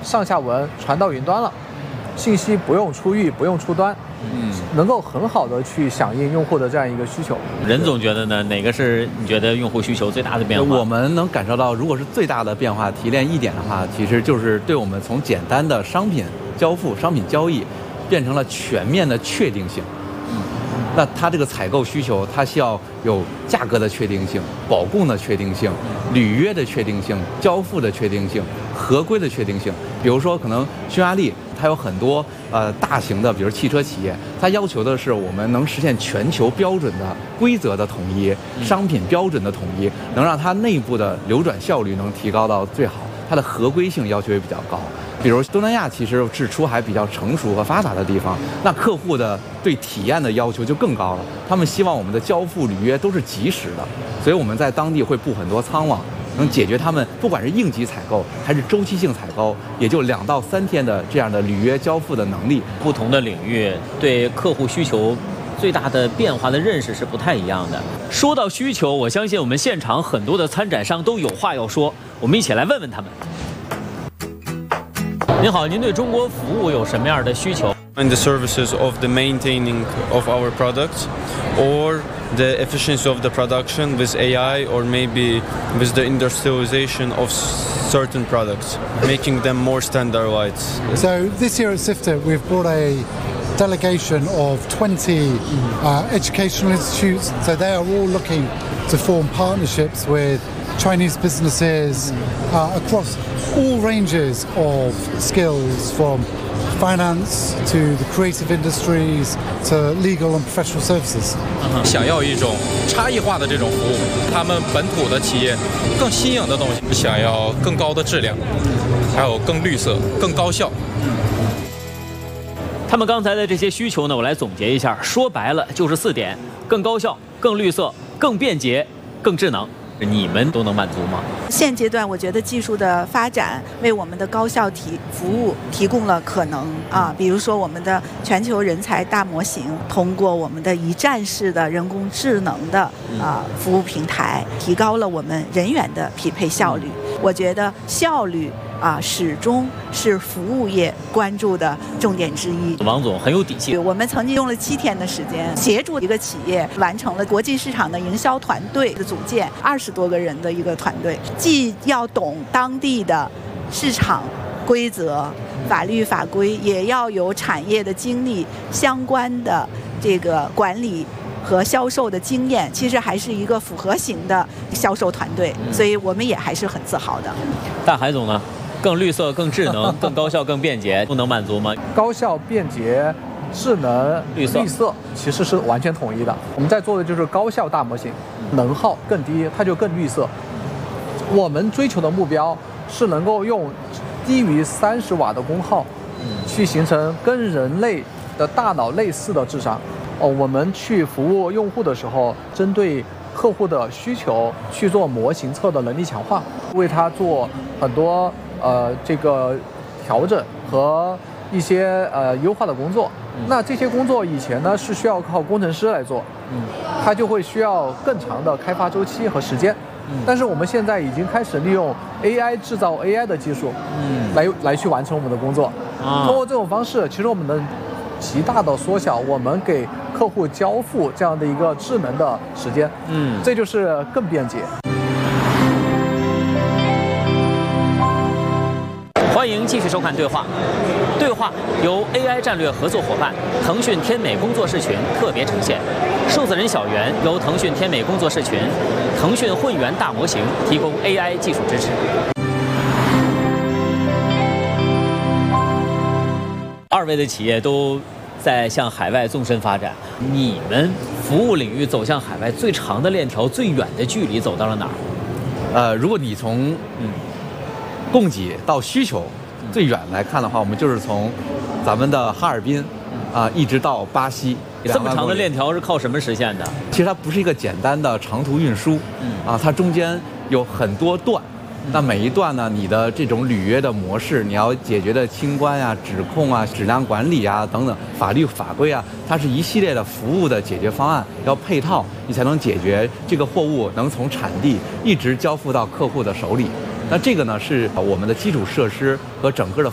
上下文传到云端了，信息不用出域，不用出端，能够很好的去响应用户的这样一个需求。 任总觉得呢？哪个是你觉得用户需求最大的变化？ 我们能感受到，如果是最大的变化提炼一点的话，其实就是对我们从简单的商品交付、商品交易，变成了全面的确定性。那它这个采购需求，它需要有价格的确定性、保供的确定性、履约的确定性、交付的确定性、合规的确定性。比如说，可能匈牙利它有很多大型的，比如汽车企业，它要求的是我们能实现全球标准的规则的统一、商品标准的统一，能让它内部的流转效率能提高到最好，它的合规性要求也比较高。比如东南亚其实是出海比较成熟和发达的地方，那客户的对体验的要求就更高了。他们希望我们的交付履约都是及时的，所以我们在当地会布很多仓网，能解决他们不管是应急采购还是周期性采购，也就2到3天的这样的履约交付的能力。 不同的领域对客户需求最大的变化的认识是不太一样的。说到需求，我相信我们现场很多的参展商都有话要说，我们一起来问问他们。您好，您对中国服务有什么样的需求？ And the services of the maintaining of our products, or the efficiency of the production with AI, or maybe with the industrialization of certain products, making them more standardized. So this year at SIFTA, we've brought a delegation of 20 educational institutes. So they are all looking to form partnerships with Chinese businesses across all ranges of skills, from finance to the creative industries to legal and professional services. 想要一种差异化的这种服务，他们本土的企业更新颖的东西，想要更高的质量，还有更绿色、更高效。 他们刚才的这些需求呢，我来总结一下，说白了就是4点：更高效、更绿色、更便捷、更智能。你们都能满足吗？ 现阶段，我觉得技术的发展为我们的高效服务提供了可能啊，比如说我们的全球人才大模型，通过我们的一站式的人工智能的服务平台，提高了我们人员的匹配效率。我觉得效率始终是服务业关注的重点之一。 王总很有底气。 我们曾经用了7天的时间，协助一个企业完成了国际市场的营销团队的组建，20多个人的一个团队，既要懂当地的市场规则、法律法规，也要有产业的经历、相关的这个管理和销售的经验，其实还是一个复合型的销售团队，所以我们也还是很自豪的。 大海总呢？更绿色、更智能、更高效、更便捷，不能满足吗？ 高效、便捷、智能、 绿色其实是完全统一的。我们在做的就是高效大模型，能耗更低，它就更绿色。我们追求的目标是能够用低于30瓦的功耗，去形成跟人类的大脑类似的智商。我们去服务用户的时候，针对客户的需求去做模型侧的能力强化，为他做很多这个调整和一些优化的工作。那这些工作以前呢是需要靠工程师来做，他就会需要更长的开发周期和时间。但是我们现在已经开始利用 AI 制造 AI 的技术，来去完成我们的工作。通过这种方式，其实我们能极大的缩小我们给客户交付这样的一个智能的时间。这就是更便捷。 欢迎继续收看《对话》，对话由 AI 战略合作伙伴腾讯天美工作室群特别呈现，数字人小圆由腾讯天美工作室群、腾讯混元大模型提供 AI 技术支持。2位的企业都在向海外纵深发展，你们服务领域走向海外最长的链条、最远的距离走到了哪儿？ 如果你从供给到需求最远来看的话，我们就是从咱们的哈尔滨一直到巴西。 这么长的链条是靠什么实现的？ 其实它不是一个简单的长途运输，它中间有很多段。那每一段呢，你的这种履约的模式，你要解决的清关啊、指控啊、质量管理啊等等法律法规啊，它是一系列的服务的解决方案，要配套，你才能解决这个货物能从产地一直交付到客户的手里。那这个呢，是我们的基础设施和整个的